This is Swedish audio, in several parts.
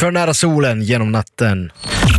För nära solen genom natten.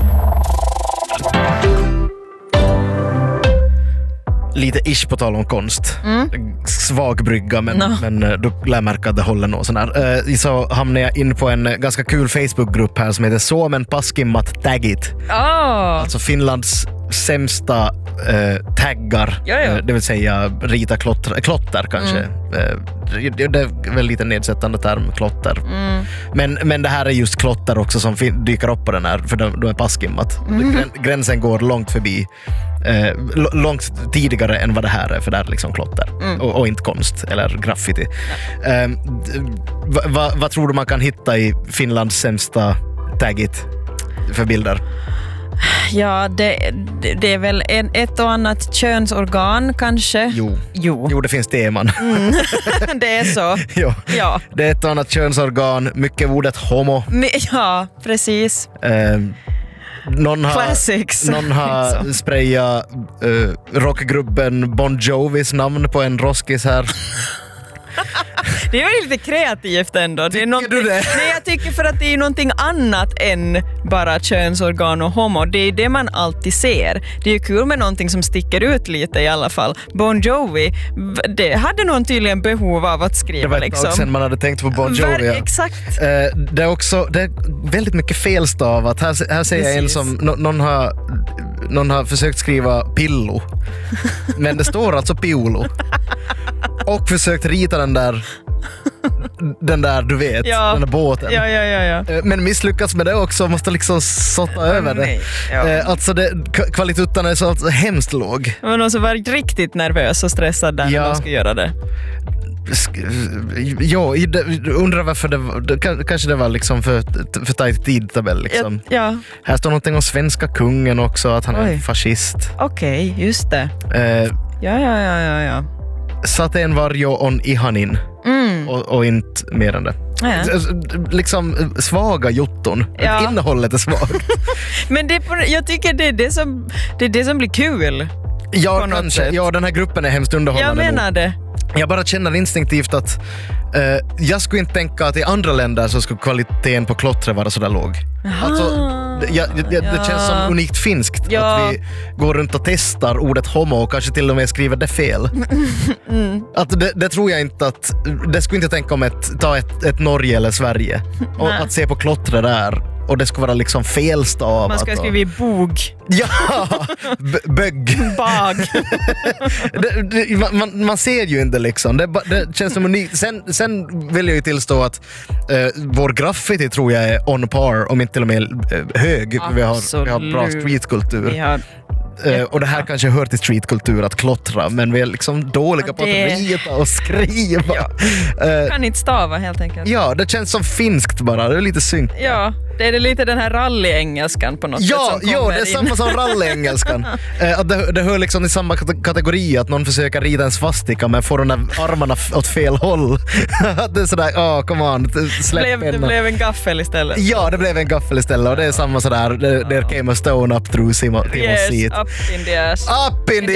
Lite ish på tal om konst. Svag brygga, men du lär märka att det håller något sån där. Så hamnade jag in på en ganska kul Facebookgrupp här som heter Suomen paskimmat taggit. Alltså Finlands sämsta taggar. Det vill säga rita klotter kanske. Det är väl lite nedsättande term, klotter. Men det här är just klotter också som dyker upp på den här, för de är paskimmat. Gränsen går långt förbi. Långt tidigare än vad det här är, för det är liksom klotter och inte konst eller graffiti. Vad tror du man kan hitta i Finlands sämsta taggit för bilder? Ja, det är väl ett och annat könsorgan kanske. Jo, det finns teman. Det är så. Ja. Det är ett och annat könsorgan, mycket ordet homo. Ja, precis. Någon har sprayat rockgruppen Bon Jovis namn på en roskis här. Det är ju lite kreativt ändå. Tycker du det? Nej, jag tycker för att det är någonting annat än bara könsorgan och homo. Det är det man alltid ser. Det är ju kul med någonting som sticker ut lite i alla fall. Bon Jovi, det hade någon tydligen behov av att skriva. Det var ett tag sedan man hade tänkt på Bon Jovi. Exakt. Det är väldigt mycket felstavat. Här säger jag en som någon har försökt skriva pillo. Men det står alltså piolo. Och försökt rita den där du vet, den där båten. Ja. Men misslyckas med det också, måste liksom sotta över det. Ja. Alltså kvaliteten är så hemskt låg. Men någon som var riktigt nervös och stressad där när man ska göra det. Ja, undrar varför kanske det var liksom för tajt tidtabell liksom. Ja. Här står någonting om svenska kungen också, att han är fascist. Okej, just det. Ja. Sateenvarjo on ihanin. Och inte mer än det. Liksom svaga jotton. Innehållet är svagt. Men jag tycker det är det som blir kul. Ja, kanske. Ja, den här gruppen är hemskt underhållande. Jag menar det. Jag bara känner instinktivt att jag skulle inte tänka att i andra länder så skulle kvaliteten på klottret vara sådär låg. Alltså, det känns som unikt finskt att vi går runt och testar ordet homo och kanske till och med skriver det fel. Att det tror jag inte att det skulle inte tänka om ett Norge eller Sverige och att se på klottret där. Och det ska vara liksom felstavat. Man ska skriva i bog. Ja, bögg. Bag. Man ser ju inte liksom. Det känns som unikt. Sen vill jag ju tillstå att vår graffiti tror jag är on par, om inte till och med hög. Vi har bra streetkultur. Och det här kanske hör till streetkultur att klottra, men vi är liksom dåliga på att rita och skriva. Kan inte stava helt enkelt. Ja, det känns som finskt bara. Det är lite synkt. Ja, det är lite den här rally-engelskan på något sätt som kommer det är samma som rally-engelskan. Det hör liksom i samma kategori att någon försöker rida en svastika men får de där armarna åt fel håll. Det är sådär, come on, släpp det blev en gaffel istället. Ja, det blev en gaffel istället och det är samma sådär, there came a stone up through Timothy's seat. Up in the ass. Up in the